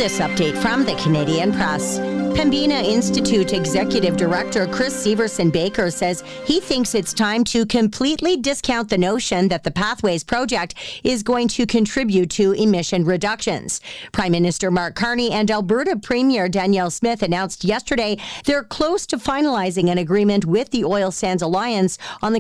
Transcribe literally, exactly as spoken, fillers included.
this update from the Canadian Press. Pembina Institute Executive Director Chris Severson Baker says he thinks it's time to completely discount the notion that the Pathways project is going to contribute to emission reductions. Prime Minister Mark Carney and Alberta Premier Danielle Smith announced yesterday they're close to finalizing an agreement with the Oil Sands Alliance on the